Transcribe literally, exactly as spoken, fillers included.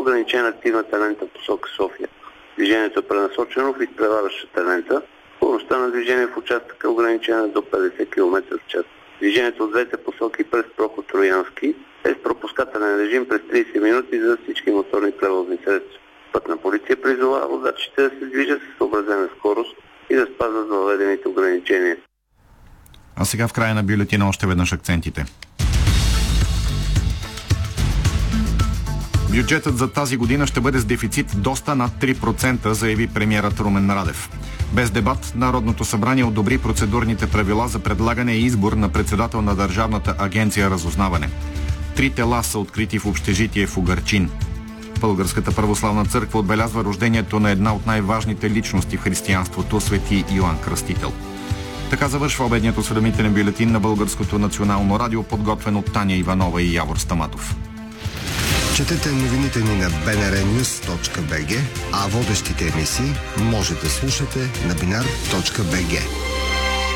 ограничена активната лента посока София. Движението е пренасочено в изпреварващата лента. Скоростта на движение в участъка е ограничена до петдесет километра в час. Движението от двете посоки през проход Троянски е с пропускателен режим през тридесет минути за всички моторни превозни средства. Пътна полиция призова водачите да се движат с съобразена скорост и да спазват въведените ограничения. А сега в края на бюлетина още веднъж акцентите. Бюджетът за тази година ще бъде с дефицит доста над три процента, заяви премиерът Румен Радев. Без дебат, Народното събрание одобри процедурните правила за предлагане и избор на председател на Държавната агенция разузнаване. Три тела са открити в общежитие в Угърчин. Българската православна църква отбелязва рождението на една от най-важните личности в християнството, свети Йоан Кръстител. Така завършва обедният осведомителен бюлетин на Българското национално радио, подготвен от Таня Иванова и Явор Стаматов. Четете новините ни на би ен ар нюз точка би джи, а водещите емисии може да слушате на бинар точка би джи.